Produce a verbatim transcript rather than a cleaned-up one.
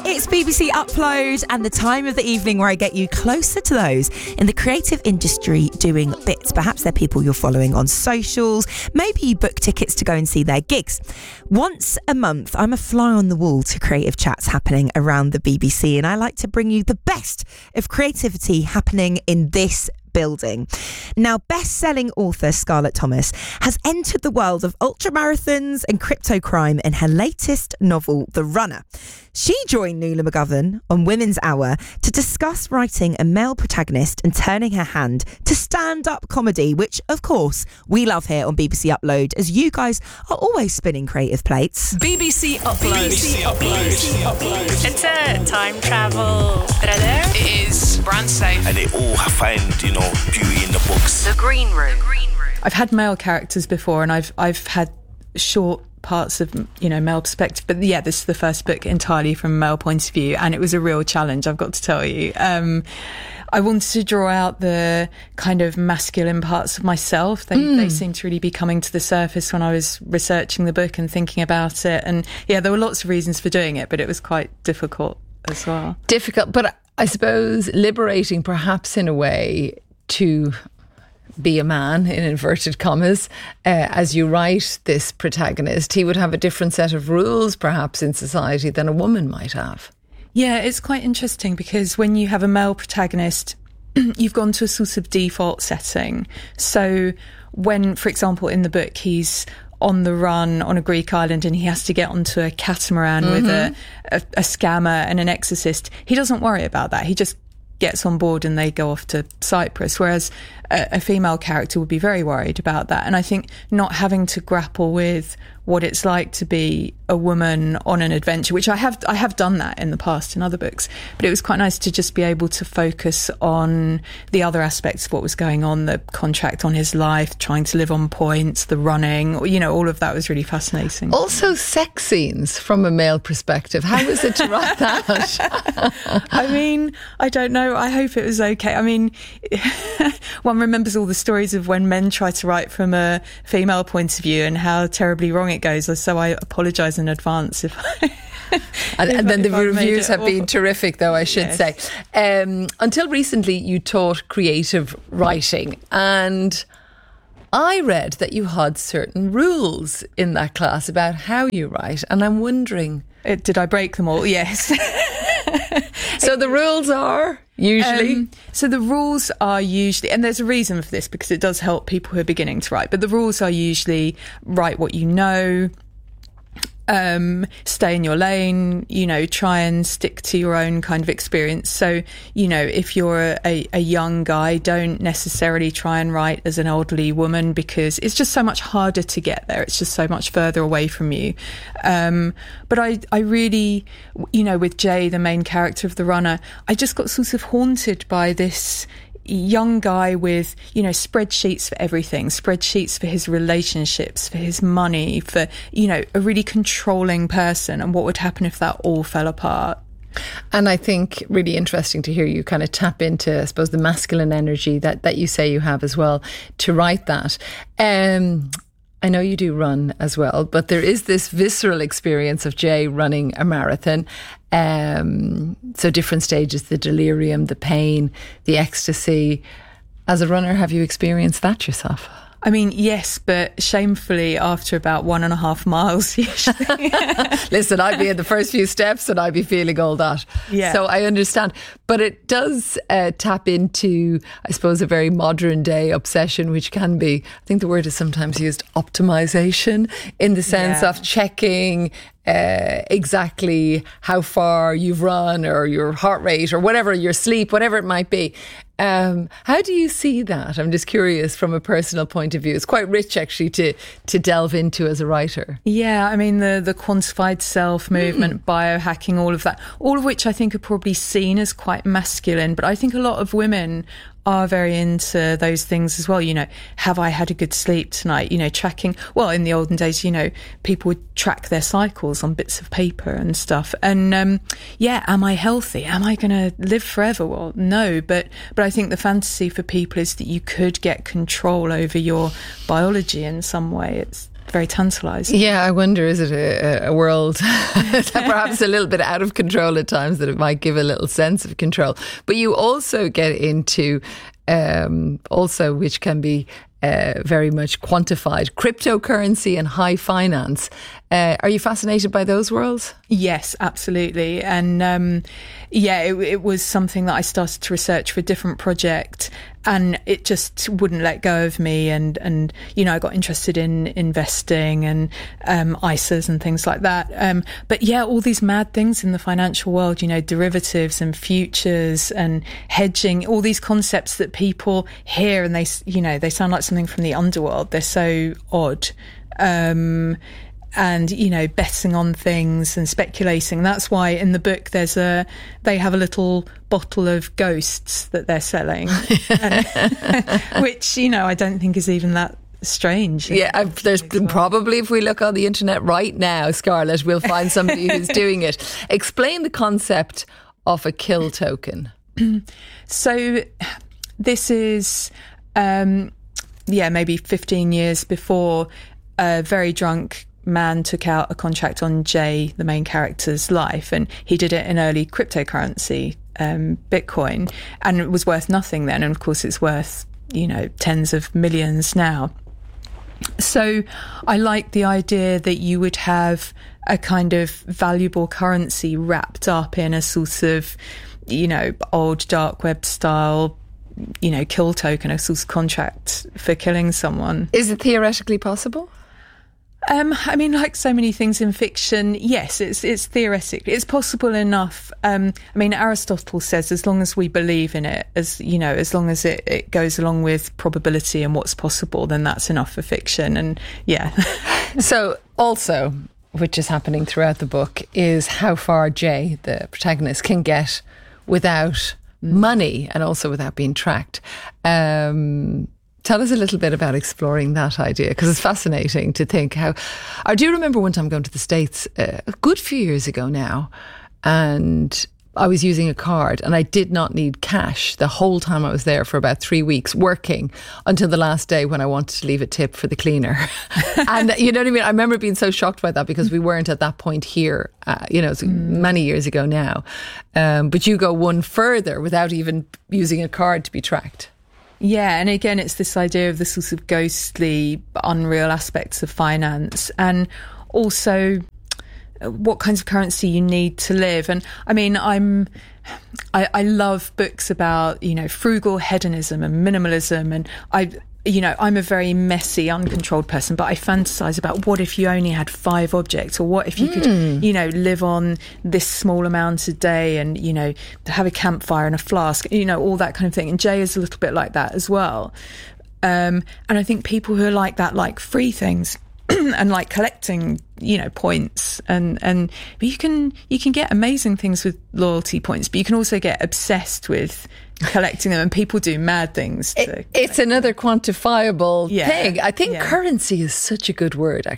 It's B B C Upload and the time of the evening where I get you closer to those in the creative industry doing bits. Perhaps they're people you're following on socials. Maybe you book tickets to go and see their gigs. Once a month, I'm a fly on the wall to creative chats happening around the B B C, and I like to bring you the best of creativity happening in this building. Now, best-selling author Scarlett Thomas has entered the world of ultramarathons and crypto crime in her latest novel, The Runner. She joined Nuala McGovern on Women's Hour to discuss writing a male protagonist and turning her hand to stand-up comedy, which, of course, we love here on B B C Upload, as you guys are always spinning creative plates. B B C Upload. B B C Upload. B B C Upload. It's a time travel thriller. It is brand safe. And they all find, you know, beauty in the books. The Green Room. The Green Room. I've had male characters before, and I've I've had short parts of, you know, male perspective, but yeah, this is the first book entirely from a male point of view, and it was a real challenge, I've got to tell you. Um, I wanted to draw out the kind of masculine parts of myself. They, mm. they seemed to really be coming to the surface when I was researching the book and thinking about it. And yeah, there were lots of reasons for doing it, but it was quite difficult as well. Difficult, but I suppose liberating perhaps in a way to be a man, in inverted commas. Uh, as you write this protagonist, he would have a different set of rules perhaps in society than a woman might have. Yeah, it's quite interesting because when you have a male protagonist, you've gone to a sort of default setting. So when, for example, in the book, he's on the run on a Greek island and he has to get onto a catamaran mm-hmm. with a, a, a scammer and an exorcist, he doesn't worry about that. He just gets on board and they go off to Cyprus, whereas a, a female character would be very worried about that. And I think not having to grapple with what it's like to be a woman on an adventure, which I have I have done that in the past in other books, but it was quite nice to just be able to focus on the other aspects of what was going on, the contract on his life, trying to live on points, the running, you know, all of that was really fascinating. Also sex scenes from a male perspective. How was it to write that? I mean, I don't know. I hope it was okay. I mean, one remembers all the stories of when men try to write from a female point of view and how terribly wrong it goes. So I apologise in advance if I... and, if and then I, the reviews have been terrific, though, I should yes. say. Um, until recently, you taught creative writing, and I read that you had certain rules in that class about how you write, and I'm wondering... It, did I break them all? Yes. So the rules are usually... Um, so the rules are usually... And there's a reason for this, because it does help people who are beginning to write. But the rules are usually write what you know, um, stay in your lane, you know, try and stick to your own kind of experience. So, you know, if you're a, a young guy, don't necessarily try and write as an elderly woman, because it's just so much harder to get there. It's just so much further away from you. Um, but I, I really, you know, with Jay, the main character of The Runner, I just got sort of haunted by this young guy with, you know, spreadsheets for everything, spreadsheets for his relationships, for his money, for, you know, a really controlling person, and what would happen if that all fell apart. And I think really interesting to hear you kind of tap into, I suppose, the masculine energy that, that you say you have as well to write that. Um, I know you do run as well, but there is this visceral experience of Jay running a marathon. Um, so different stages, the delirium, the pain, the ecstasy. As a runner, have you experienced that yourself? I mean, yes, but shamefully after about one and a half miles usually. Listen, I'd be in the first few steps and I'd be feeling all that. Yeah. So I understand. But it does uh, tap into, I suppose, a very modern day obsession, which can be, I think the word is sometimes used, optimization, in the sense yeah. of checking Uh, exactly how far you've run, or your heart rate, or whatever, your sleep, whatever it might be. Um, how do you see that? I'm just curious from a personal point of view. It's quite rich actually to to delve into as a writer. Yeah, I mean the the quantified self movement, mm. biohacking, all of that, all of which I think are probably seen as quite masculine, but I think a lot of women are very into those things as well. You know, have I had a good sleep tonight? You know, tracking. Well, in the olden days, you know, people would track their cycles on bits of paper and stuff. And um, yeah, am I healthy? Am I going to live forever? Well, no. But but I think the fantasy for people is that you could get control over your biology in some way. It's very tantalised. Yeah, I wonder, is it a, a world that perhaps a little bit out of control at times, that it might give a little sense of control? But you also get into um, also, which can be uh, very much quantified, cryptocurrency and high finance. Uh, are you fascinated by those worlds? Yes, absolutely. And um, yeah, it, it was something that I started to research for a different project, and it just wouldn't let go of me. And, and you know, I got interested in investing and um, I S As and things like that. Um, but yeah, all these mad things in the financial world, you know, derivatives and futures and hedging, all these concepts that people hear and they, you know, they sound like something from the underworld. They're so odd. Um, and, you know, betting on things and speculating. That's why in the book there's a, they have a little bottle of ghosts that they're selling, and, which, you know, I don't think is even that strange. Yeah, I've, there's probably, if we look on the internet right now, Scarlett, we'll find somebody who's doing it. Explain the concept of a kill token. So this is, um, yeah, maybe fifteen years before a very drunk man took out a contract on Jay, the main character's life, and he did it in early cryptocurrency, um, Bitcoin, and it was worth nothing then, and of course it's worth, you know, tens of millions now. So I like the idea that you would have a kind of valuable currency wrapped up in a sort of, you know, old dark web style, you know, kill token, a sort of contract for killing someone. Is it theoretically possible? Um, I mean, like so many things in fiction, yes, it's it's theoretically, it's possible enough. Um, I mean, Aristotle says as long as we believe in it, as you know, as long as it, it goes along with probability and what's possible, then that's enough for fiction. And yeah. So also, which is happening throughout the book, is how far Jay, the protagonist, can get without money and also without being tracked. Um Tell us a little bit about exploring that idea, because it's fascinating to think how... I do remember one time going to the States uh, a good few years ago now, and I was using a card and I did not need cash the whole time I was there for about three weeks working until the last day when I wanted to leave a tip for the cleaner. And you know what I mean? I remember being so shocked by that because we weren't at that point here, uh, you know, it's mm. many years ago now. Um, but you go one further without even using a card to be tracked. Yeah, and again, it's this idea of the sort of ghostly, unreal aspects of finance, and also what kinds of currency you need to live. And I mean, I'm, I, I love books about, you know, frugal hedonism and minimalism, and I, you know, I'm a very messy, uncontrolled person, but I fantasize about what if you only had five objects, or what if you mm. could, you know, live on this small amount a day and, you know, have a campfire and a flask, you know, all that kind of thing. And Jay is a little bit like that as well. Um, and I think people who are like that like free things and like collecting, you know, points, and and but you can you can get amazing things with loyalty points, but you can also get obsessed with collecting them, and people do mad things. To it, it's another quantifiable yeah, thing. I think yeah. currency is such a good word, actually.